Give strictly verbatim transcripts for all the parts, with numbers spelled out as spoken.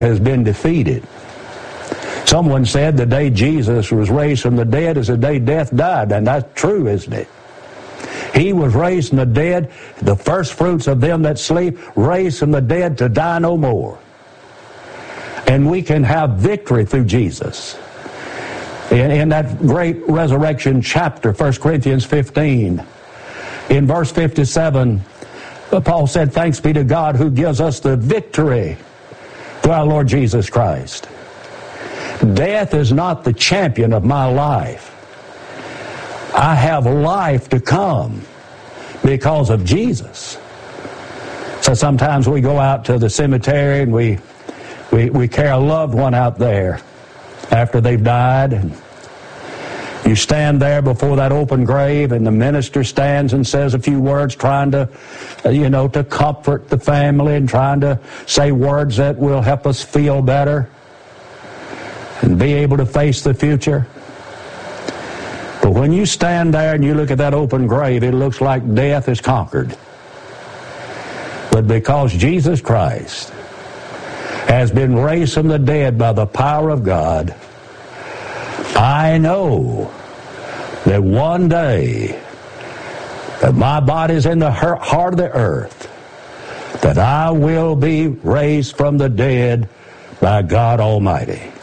has been defeated. Someone said the day Jesus was raised from the dead is the day death died, and that's true, isn't it? He was raised from the dead, the first fruits of them that sleep, raised from the dead to die no more. And we can have victory through Jesus. In, in that great resurrection chapter, First Corinthians fifteen, in verse fifty-seven, Paul said, "Thanks be to God who gives us the victory through our Lord Jesus Christ." Death is not the champion of my life. I have life to come because of Jesus. So sometimes we go out to the cemetery and we we, we carry a loved one out there after they've died, and you stand there before that open grave, and the minister stands and says a few words trying to, you know, to comfort the family and trying to say words that will help us feel better and be able to face the future. But when you stand there and you look at that open grave, it looks like death is conquered. But because Jesus Christ has been raised from the dead by the power of God, I know that one day that my body's in the heart of the earth, that I will be raised from the dead by God Almighty.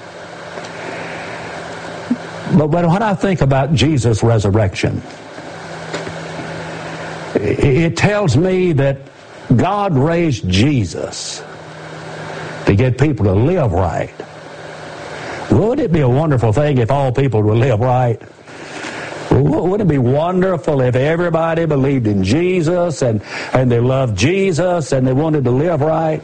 But when I think about Jesus' resurrection, it tells me that God raised Jesus to get people to live right. Wouldn't it be a wonderful thing if all people would live right? Wouldn't it be wonderful if everybody believed in Jesus and, and they loved Jesus and they wanted to live right?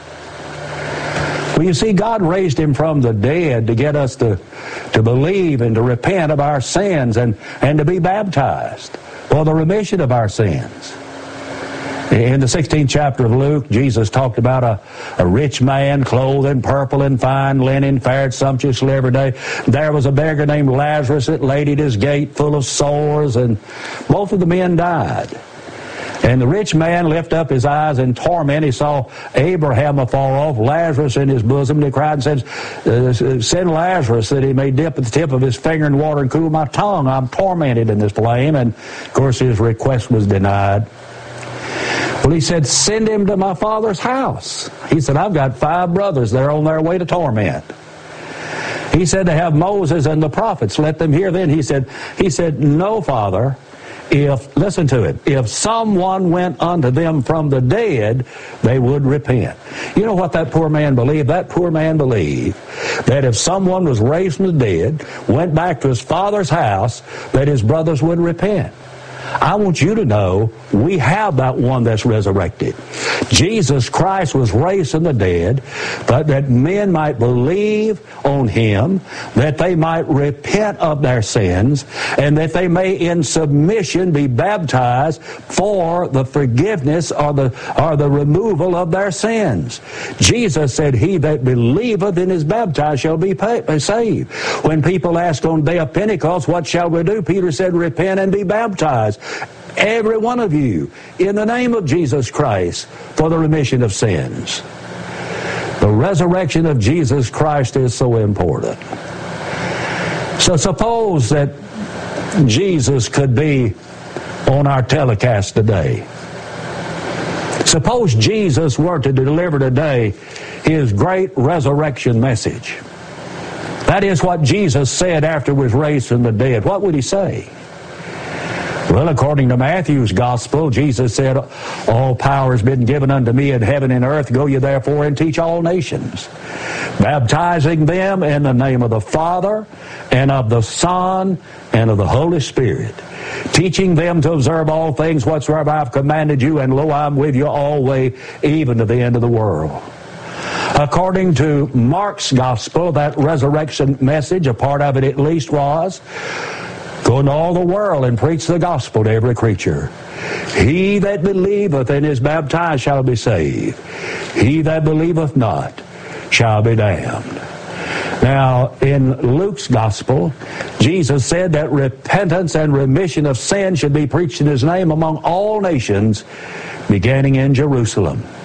Well, you see, God raised him from the dead to get us to, to believe and to repent of our sins and, and to be baptized for the remission of our sins. In the sixteenth chapter of Luke, Jesus talked about a, a rich man clothed in purple and fine linen, fared sumptuously every day. There was a beggar named Lazarus that laid at his gate full of sores, and both of the men died. And the rich man lifted up his eyes in torment. He saw Abraham afar off, Lazarus in his bosom, and he cried and said, "Send Lazarus that he may dip at the tip of his finger in water and cool my tongue. I'm tormented in this flame." And, of course, his request was denied. Well, he said, "Send him to my father's house." He said, "I've got five brothers. They're on their way to torment." He said, "To have Moses and the prophets. Let them hear then." He said, he said, "No, Father. If, listen to it, if someone went unto them from the dead, they would repent." You know what that poor man believed? That poor man believed that if someone was raised from the dead, went back to his father's house, that his brothers would repent. I want you to know we have that one that's resurrected. Jesus Christ was raised from the dead, but that men might believe on him, that they might repent of their sins, and that they may in submission be baptized for the forgiveness or the, or the removal of their sins. Jesus said, "He that believeth and is baptized shall be pay, saved." When people asked on the day of Pentecost, "What shall we do?" Peter said, "Repent and be baptized, every one of you, in the name of Jesus Christ, for the remission of sins." The resurrection of Jesus Christ is so important. So suppose that Jesus could be on our telecast today. Suppose Jesus were to deliver today his great resurrection message. That is what Jesus said after he was raised from the dead. What would he say? Well, according to Matthew's gospel, Jesus said, "All power has been given unto me in heaven and earth. Go ye therefore and teach all nations, baptizing them in the name of the Father and of the Son and of the Holy Spirit, teaching them to observe all things whatsoever I have commanded you, and lo, I am with you always, even to the end of the world." According to Mark's gospel, that resurrection message, a part of it at least, was, "Go into all the world and preach the gospel to every creature. He that believeth and is baptized shall be saved. He that believeth not shall be damned." Now, in Luke's gospel, Jesus said that repentance and remission of sin should be preached in his name among all nations, beginning in Jerusalem.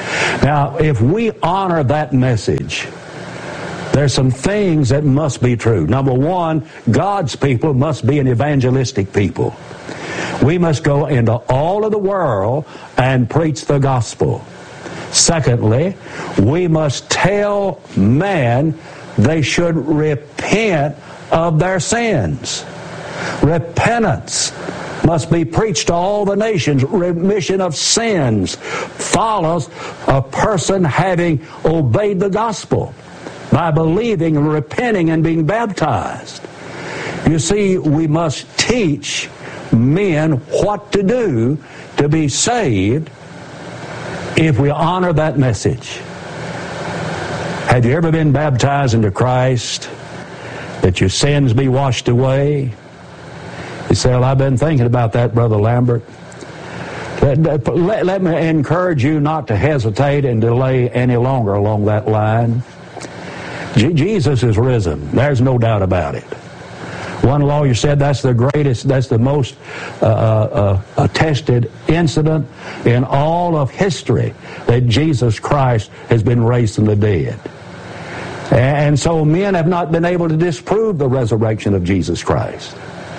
Now, if we honor that message, there's some things that must be true. Number one, God's people must be an evangelistic people. We must go into all of the world and preach the gospel. Secondly, we must tell man they should repent of their sins. Repentance must be preached to all the nations. Remission of sins follows a person having obeyed the gospel by believing and repenting and being baptized. You see, we must teach men what to do to be saved if we honor that message. Have you ever been baptized into Christ, that your sins be washed away? You say, well, I've been thinking about that, Brother Lambert. Let, let, let me encourage you not to hesitate and delay any longer along that line. Je- Jesus is risen. There's no doubt about it. One lawyer said that's the greatest, that's the most uh, uh, attested incident in all of history, that Jesus Christ has been raised from the dead. And so men have not been able to disprove the resurrection of Jesus Christ.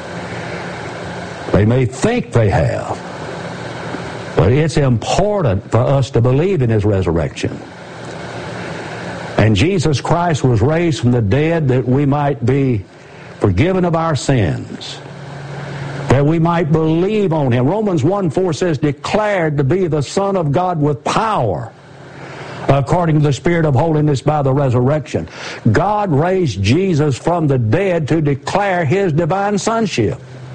They may think they have, but it's important for us to believe in his resurrection. And Jesus Christ was raised from the dead that we might be forgiven of our sins, that we might believe on him. Romans one four says, declared to be the Son of God with power, according to the Spirit of holiness by the resurrection. God raised Jesus from the dead to declare his divine sonship.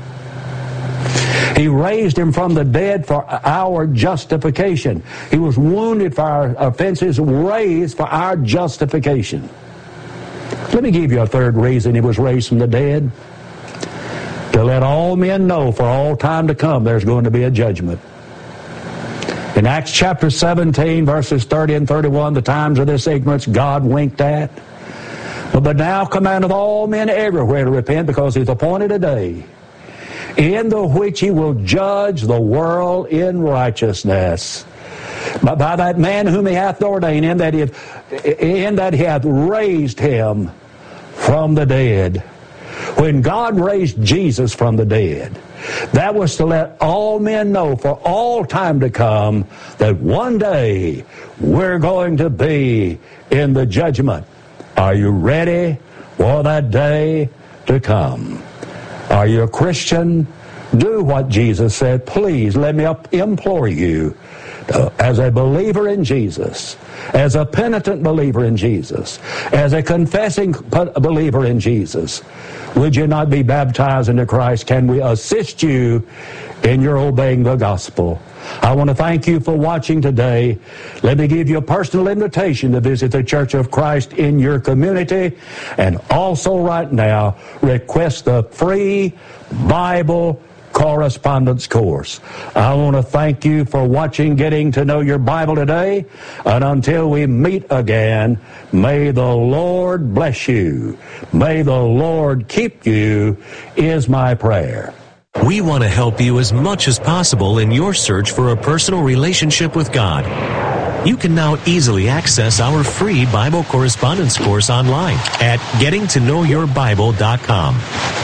He raised him from the dead for our justification. He was wounded for our offenses, raised for our justification. Let me give you a third reason he was raised from the dead. To let all men know for all time to come there's going to be a judgment. In Acts chapter seventeen, verses thirty and thirty-one, the times of this ignorance God winked at. But now commandeth all men everywhere to repent, because he's appointed a day in the which he will judge the world in righteousness. By, by that man whom he hath ordained, in that he hath, in that he hath raised him from the dead. When God raised Jesus from the dead, that was to let all men know for all time to come that one day we're going to be in the judgment. Are you ready for that day to come? Are you a Christian? Do what Jesus said. Please, let me up implore you, uh, as a believer in Jesus, as a penitent believer in Jesus, as a confessing believer in Jesus, would you not be baptized into Christ? Can we assist you in your obeying the gospel? I want to thank you for watching today. Let me give you a personal invitation to visit the Church of Christ in your community, and also right now request the free Bible correspondence course. I want to thank you for watching Getting to Know Your Bible today, and until we meet again, may the Lord bless you. May the Lord keep you, is my prayer. We want to help you as much as possible in your search for a personal relationship with God. You can now easily access our free Bible correspondence course online at getting to know your bible dot com.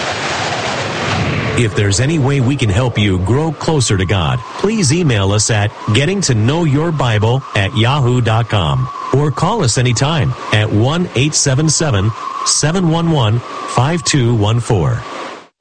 If there's any way we can help you grow closer to God, please email us at getting to know your bible at yahoo dot com or call us anytime at one eight seven seven, seven one one, five two one four.